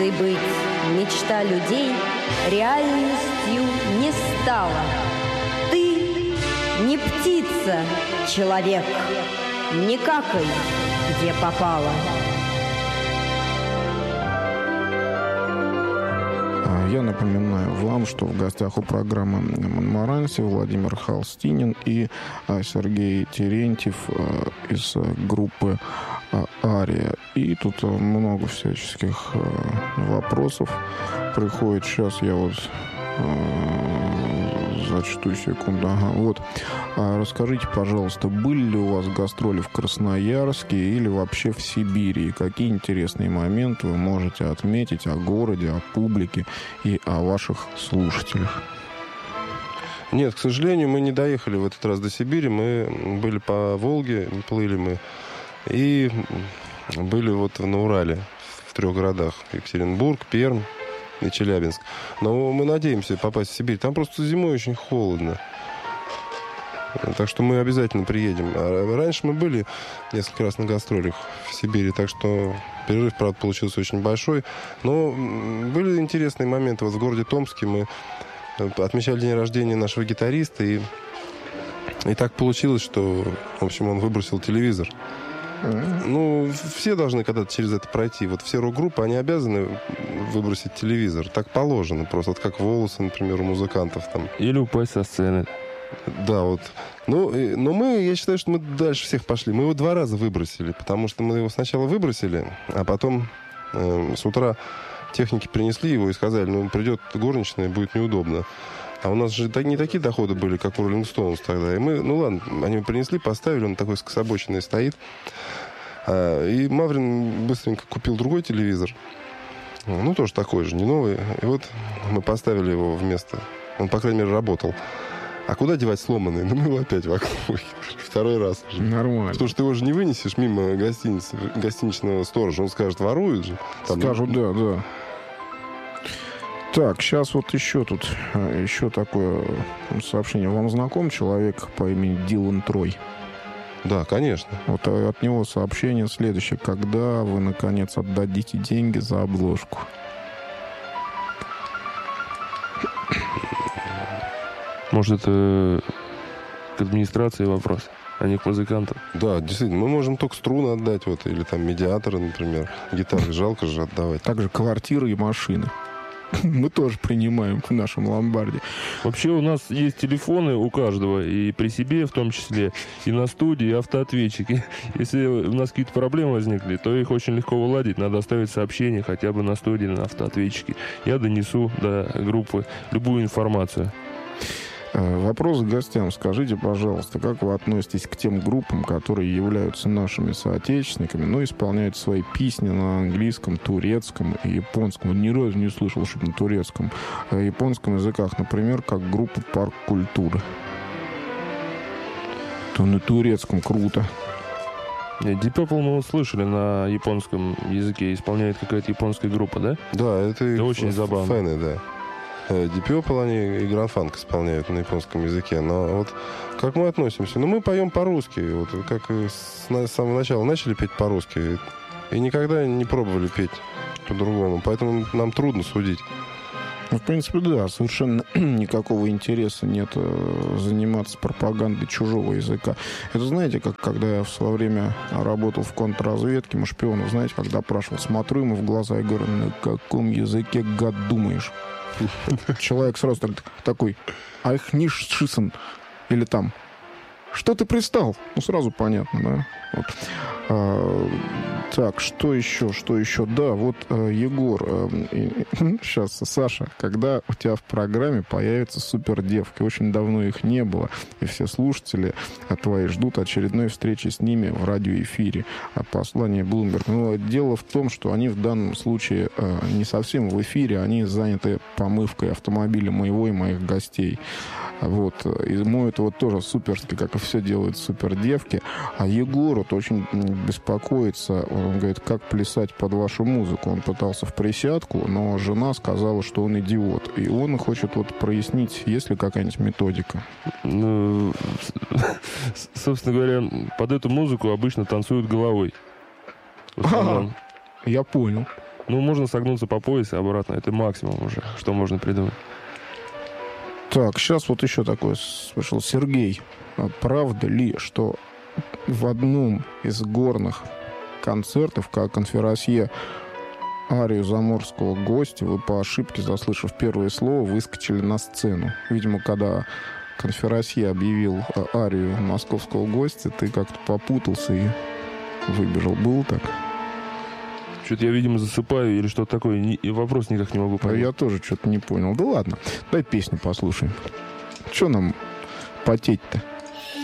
птицей быть мечта людей реальностью не стала. Ты не птица, человек, не какай, где попало. Я напоминаю вам, что в гостях у программы «Монмаранси» Владимир Холстинин и Сергей Терентьев из группы «Ария». И тут много всяческих вопросов приходит. Сейчас я вот зачту секунду. Ага, вот. Расскажите, пожалуйста, были ли у вас гастроли в Красноярске или вообще в Сибири? И какие интересные моменты вы можете отметить о городе, о публике и о ваших слушателях? Нет, к сожалению, мы не доехали в этот раз до Сибири. Мы были по Волге, плыли мы. И были вот на Урале, в 3 городах. Екатеринбург, Пермь и Челябинск. Но мы надеемся попасть в Сибирь. Там просто зимой очень холодно. Так что мы обязательно приедем. А раньше мы были несколько раз на гастролях в Сибири, так что перерыв, правда, получился очень большой. Но были интересные моменты. Вот в городе Томске мы отмечали день рождения нашего гитариста, и так получилось, что, в общем, он выбросил телевизор. Ну, все должны когда-то через это пройти. Вот все рок-группы, они обязаны выбросить телевизор. Так положено просто. Вот как волосы, например, у музыкантов там. Или упасть со сцены. Да, вот. Ну, но мы, я считаю, что мы дальше всех пошли. Мы его 2 раза выбросили, потому что мы его сначала выбросили, а потом с утра техники принесли его и сказали, ну, придет горничная, будет неудобно. А у нас же не такие доходы были, как у Rolling Stones тогда. И мы, ну ладно, они принесли, поставили, он такой скособоченный стоит. И Маврин быстренько купил другой телевизор. Ну, тоже такой же, не новый. И вот мы поставили его вместо... Он, по крайней мере, работал. А куда девать сломанный? Ну, мы его опять в окно выкинули. 2 раз уже. Нормально. Потому что ты его же не вынесешь мимо гостиничного сторожа. Он скажет, воруют же. Там... Скажут, да. Так, сейчас вот еще такое сообщение. Вам знаком человек по имени Дилан Трой? Да, конечно. Вот от него сообщение следующее. Когда вы, наконец, отдадите деньги за обложку? Может, это к администрации вопрос, а не к музыкантам? Да, действительно. Мы можем только струны отдать, вот, или там медиаторы, например. Гитары жалко же отдавать. Также квартиры и машины. Мы тоже принимаем в нашем ломбарде. Вообще у нас есть телефоны у каждого, и при себе в том числе, и на студии, и автоответчики. Если у нас какие-то проблемы возникли, то их очень легко уладить. Надо оставить сообщение хотя бы на студии, на автоответчике. Я донесу до группы любую информацию. Вопрос к гостям. Скажите, пожалуйста, как вы относитесь к тем группам, которые являются нашими соотечественниками, но исполняют свои песни на английском, турецком и японском? Ни разу не слышал, чтобы на турецком, японском языках, например, как группа «Парк культуры». То на турецком круто. Deep Purple мы услышали на японском языке. Исполняет какая-то японская группа, да? Да, это очень забавно. Фэны, да. Deep Purple, они и Grand Funk исполняют на японском языке. Но вот как мы относимся? Ну, мы поем по-русски. Вот как с самого начала начали петь по-русски. И никогда не пробовали петь по-другому. Поэтому нам трудно судить. Ну, в принципе, да. Совершенно никакого интереса нет заниматься пропагандой чужого языка. Это, знаете, как когда я в свое время работал в контрразведке, мы шпионов, знаете, как допрашивал, смотрю ему в глаза и говорю, на каком языке, гад, думаешь? Человек сразу такой, айхнишшисен, или там, что ты пристал? Ну, сразу понятно, да? Вот. Так, что еще? Да, вот, Егор, сейчас, Саша, когда у тебя в программе появятся супердевки? Очень давно их не было, и все слушатели твои ждут очередной встречи с ними в радиоэфире. Послание Bloomberg. Но дело в том, что они в данном случае не совсем в эфире, они заняты помывкой автомобиля моего и моих гостей. Вот. И моют его тоже суперски, как и все делают супердевки. А Егор вот очень беспокоится. Он говорит, как плясать под вашу музыку. Он пытался в присядку, но жена сказала, что он идиот. И он хочет вот прояснить, есть ли какая-нибудь методика. Ну, собственно говоря, под эту музыку обычно танцуют головой. Я понял. Ну, можно согнуться по пояс и обратно. Это максимум уже, что можно придумать. Так, сейчас вот еще такое слышал. Сергей, а правда ли, что в одном из горных концертов, как конферансье, арию заморского гостя вы по ошибке, заслышав первое слово, выскочили на сцену? Видимо, когда конферансье объявил арию московского гостя, ты как-то попутался и выбежал. Было так? Что-то я, видимо, засыпаю или что-то такое. И вопрос никак не могу понять. Я тоже что-то не понял. Да ладно, дай песню послушаем. Что нам потеть-то?